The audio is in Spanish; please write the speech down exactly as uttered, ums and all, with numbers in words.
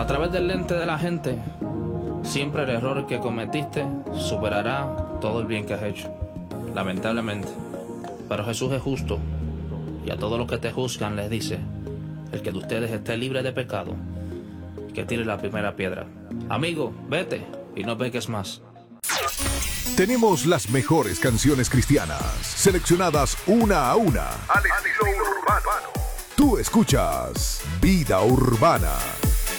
A través del lente de la gente, siempre el error que cometiste superará todo el bien que has hecho, lamentablemente. Pero Jesús es justo, y a todos los que te juzgan les dice: el que de ustedes esté libre de pecado, que tire la primera piedra. Amigo, vete y no peques más. Tenemos las mejores canciones cristianas, seleccionadas una a una, al estilo urbano. Tú escuchas Vida Urbana.